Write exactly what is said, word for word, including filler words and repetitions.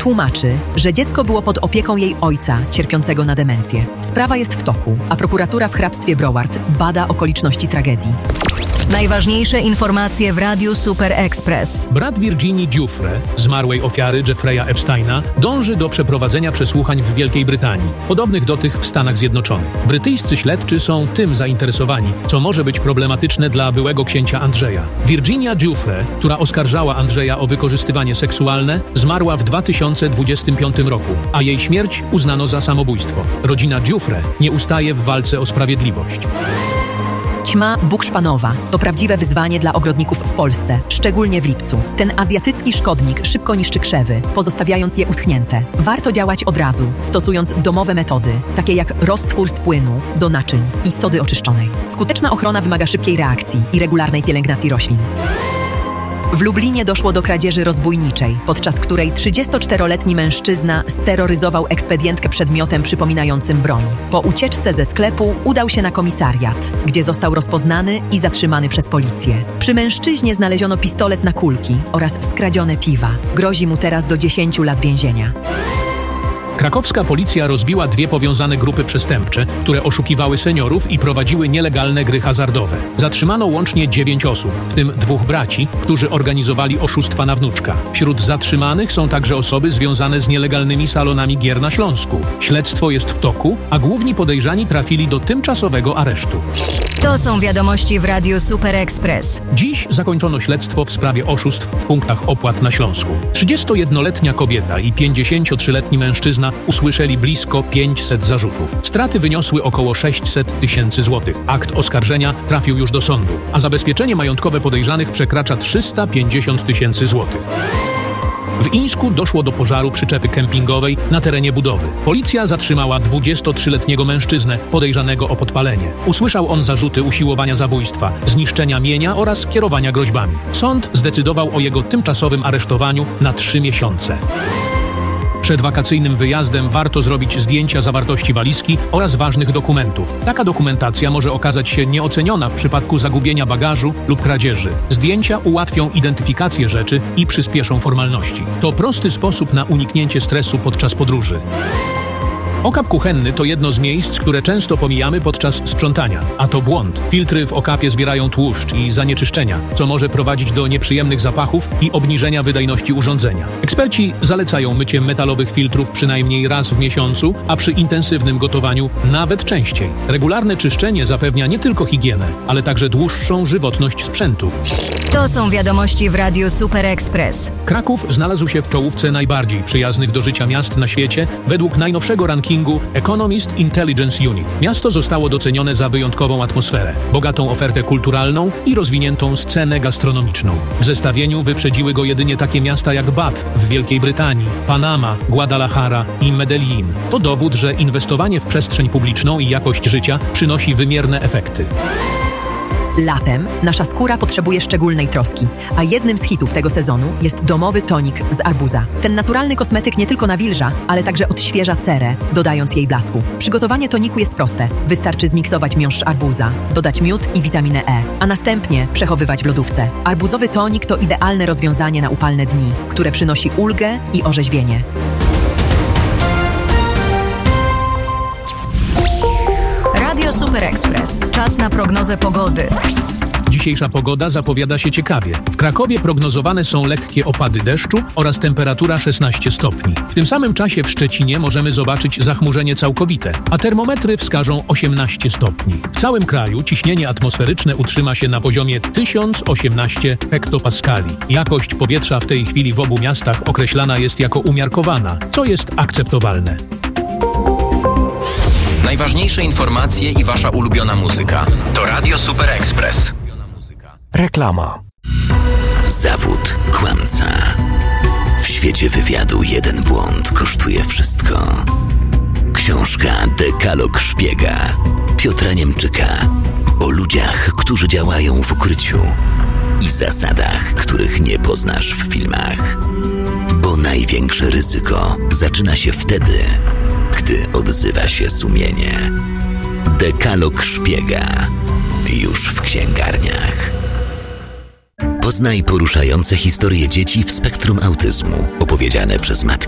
tłumaczy, że dziecko było pod opieką jej ojca, cierpiącego na demencję. Sprawa jest w toku, a prokuratura w hrabstwie Broward bada okoliczności tragedii. Najważniejsze informacje w Radiu Super Express. Brat Virginii Giuffre, zmarłej ofiary Jeffrey'a Epsteina, dąży do przeprowadzenia przesłuchań w Wielkiej Brytanii, podobnych do tych w Stanach Zjednoczonych. Brytyjscy śledczy są tym zainteresowani, co może być problematyczne dla byłego księcia Andrzeja. Virginia Giuffre, która oskarżała Andrzeja o wykorzystywanie seksualne, zmarła w dwa tysiące dwudziestym piątym roku, a jej śmierć uznano za samobójstwo. Rodzina Giuffre nie ustaje w walce o sprawiedliwość. Ćma bukszpanowa to prawdziwe wyzwanie dla ogrodników w Polsce, szczególnie w lipcu. Ten azjatycki szkodnik szybko niszczy krzewy, pozostawiając je uschnięte. Warto działać od razu, stosując domowe metody, takie jak roztwór z płynu do naczyń i sody oczyszczonej. Skuteczna ochrona wymaga szybkiej reakcji i regularnej pielęgnacji roślin. W Lublinie doszło do kradzieży rozbójniczej, podczas której trzydziestoczteroletni mężczyzna steroryzował ekspedientkę przedmiotem przypominającym broń. Po ucieczce ze sklepu udał się na komisariat, gdzie został rozpoznany i zatrzymany przez policję. Przy mężczyźnie znaleziono pistolet na kulki oraz skradzione piwa. Grozi mu teraz do dziesięciu lat więzienia. Krakowska policja rozbiła dwie powiązane grupy przestępcze, które oszukiwały seniorów i prowadziły nielegalne gry hazardowe. Zatrzymano łącznie dziewięć osób, w tym dwóch braci, którzy organizowali oszustwa na wnuczka. Wśród zatrzymanych są także osoby związane z nielegalnymi salonami gier na Śląsku. Śledztwo jest w toku, a główni podejrzani trafili do tymczasowego aresztu. To są wiadomości w Radiu Super Express. Dziś zakończono śledztwo w sprawie oszustw w punktach opłat na Śląsku. trzydziestojednoletnia kobieta i pięćdziesięciotrzyletni mężczyzna usłyszeli blisko pięćset zarzutów. Straty wyniosły około sześćset tysięcy złotych. Akt oskarżenia trafił już do sądu, a zabezpieczenie majątkowe podejrzanych przekracza trzysta pięćdziesiąt tysięcy złotych. W Ińsku doszło do pożaru przyczepy kempingowej na terenie budowy. Policja zatrzymała dwudziestotrzyletniego mężczyznę podejrzanego o podpalenie. Usłyszał on zarzuty usiłowania zabójstwa, zniszczenia mienia oraz kierowania groźbami. Sąd zdecydował o jego tymczasowym aresztowaniu na trzy miesiące. Przed wakacyjnym wyjazdem warto zrobić zdjęcia zawartości walizki oraz ważnych dokumentów. Taka dokumentacja może okazać się nieoceniona w przypadku zagubienia bagażu lub kradzieży. Zdjęcia ułatwią identyfikację rzeczy i przyspieszą formalności. To prosty sposób na uniknięcie stresu podczas podróży. Okap kuchenny to jedno z miejsc, które często pomijamy podczas sprzątania, a to błąd. Filtry w okapie zbierają tłuszcz i zanieczyszczenia, co może prowadzić do nieprzyjemnych zapachów i obniżenia wydajności urządzenia. Eksperci zalecają mycie metalowych filtrów przynajmniej raz w miesiącu, a przy intensywnym gotowaniu nawet częściej. Regularne czyszczenie zapewnia nie tylko higienę, ale także dłuższą żywotność sprzętu. To są wiadomości w Radiu Super Express. Kraków znalazł się w czołówce najbardziej przyjaznych do życia miast na świecie według najnowszego rankingu Economist Intelligence Unit. Miasto zostało docenione za wyjątkową atmosferę, bogatą ofertę kulturalną i rozwiniętą scenę gastronomiczną. W zestawieniu wyprzedziły go jedynie takie miasta jak Bath w Wielkiej Brytanii, Panama, Guadalajara i Medellin. To dowód, że inwestowanie w przestrzeń publiczną i jakość życia przynosi wymierne efekty. Latem nasza skóra potrzebuje szczególnej troski, a jednym z hitów tego sezonu jest domowy tonik z arbuza. Ten naturalny kosmetyk nie tylko nawilża, ale także odświeża cerę, dodając jej blasku. Przygotowanie toniku jest proste. Wystarczy zmiksować miąższ arbuza, dodać miód i witaminę E, a następnie przechowywać w lodówce. Arbuzowy tonik to idealne rozwiązanie na upalne dni, które przynosi ulgę i orzeźwienie. Radio Super Express. Czas na prognozę pogody. Dzisiejsza pogoda zapowiada się ciekawie. W Krakowie prognozowane są lekkie opady deszczu oraz temperatura szesnaście stopni. W tym samym czasie w Szczecinie możemy zobaczyć zachmurzenie całkowite, a termometry wskażą osiemnaście stopni. W całym kraju ciśnienie atmosferyczne utrzyma się na poziomie tysiąc osiemnaście hektopaskali. Jakość powietrza w tej chwili w obu miastach określana jest jako umiarkowana, co jest akceptowalne. Najważniejsze informacje i wasza ulubiona muzyka. To Radio Super Express. Reklama. Zawód kłamca. W świecie wywiadu jeden błąd kosztuje wszystko. Książka Dekalog Szpiega Piotra Niemczyka o ludziach, którzy działają w ukryciu i zasadach, których nie poznasz w filmach. Bo największe ryzyko zaczyna się wtedy, gdy odzywa się sumienie. Dekalog Szpiega. Już w księgarniach. Poznaj poruszające historie dzieci w spektrum autyzmu, opowiedziane przez matki.